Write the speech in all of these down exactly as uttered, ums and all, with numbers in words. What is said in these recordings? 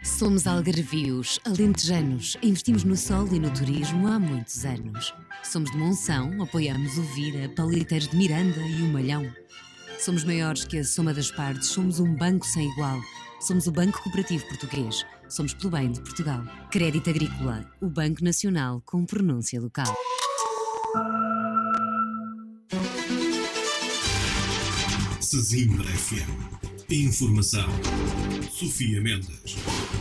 Somos algarvios, alentejanos, investimos no sol e no turismo há muitos anos. Somos de Monção, apoiamos o Vira, Paliteiros de Miranda e o Malhão. Somos maiores que a soma das partes, somos um banco sem igual. Somos o Banco Cooperativo Português. Somos pelo bem de Portugal. Crédito Agrícola, o Banco Nacional com pronúncia local. Sesimbra F M. Informação. Sofia Mendes.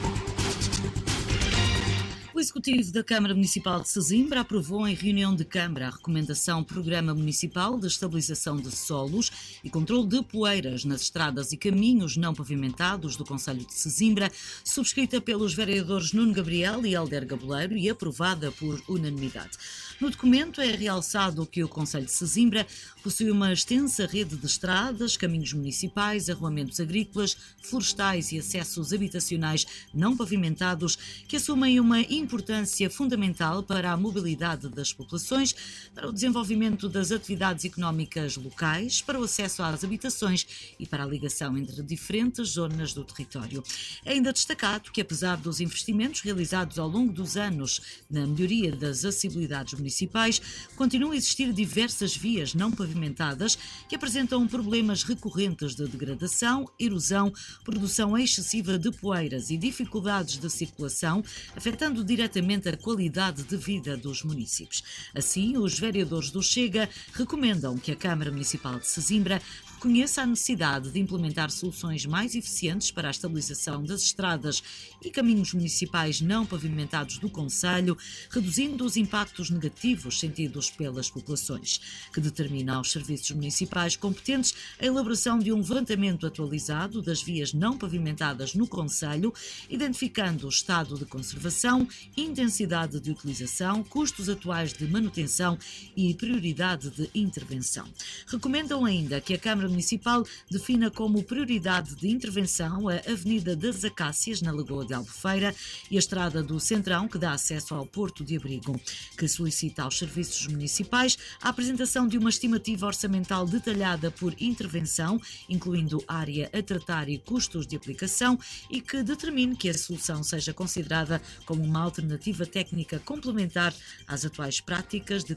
O Executivo da Câmara Municipal de Sesimbra aprovou em reunião de Câmara a recomendação Programa Municipal de Estabilização de Solos e Controle de Poeiras nas estradas e caminhos não pavimentados do concelho de Sesimbra, subscrita pelos vereadores Nuno Gabriel e Helder Gaboleiro e aprovada por unanimidade. No documento é realçado que o concelho de Sesimbra possui uma extensa rede de estradas, caminhos municipais, arruamentos agrícolas, florestais e acessos habitacionais não pavimentados que assumem uma importância fundamental para a mobilidade das populações, para o desenvolvimento das atividades económicas locais, para o acesso às habitações e para a ligação entre diferentes zonas do território. É ainda destacado que, apesar dos investimentos realizados ao longo dos anos na melhoria das acessibilidades municipais, continuam a existir diversas vias não pavimentadas que apresentam problemas recorrentes de degradação, erosão, produção excessiva de poeiras e dificuldades de circulação, afetando diretamente a qualidade de vida dos municípios. Assim, os vereadores do Chega recomendam que a Câmara Municipal de Sesimbra reconheça a necessidade de implementar soluções mais eficientes para a estabilização das estradas e caminhos municipais não pavimentados do concelho, reduzindo os impactos negativos sentidos pelas populações, que determina aos serviços municipais competentes a elaboração de um levantamento atualizado das vias não pavimentadas no concelho, identificando o estado de conservação, intensidade de utilização, custos atuais de manutenção e prioridade de intervenção. Recomendam ainda que a Câmara Municipal defina como prioridade de intervenção a Avenida das Acácias, na Lagoa de Albufeira, e a Estrada do Centrão, que dá acesso ao Porto de Abrigo, que solicita aos serviços municipais a apresentação de uma estimativa orçamental detalhada por intervenção, incluindo área a tratar e custos de aplicação, e que determine que a solução seja considerada como uma alternativa técnica complementar às atuais práticas de